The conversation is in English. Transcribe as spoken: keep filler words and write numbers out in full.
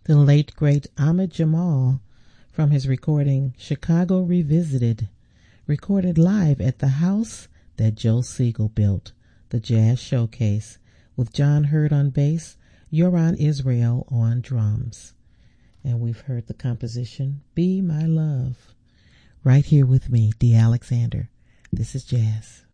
the late great Ahmad Jamal, from his recording Chicago Revisited, recorded live at the house that Joe Siegel built, the Jazz Showcase, with John Hurt on bass, Yoran Israel on drums. And we've heard the composition Be My Love. Right here with me, Dee Alexander. This is Jazz.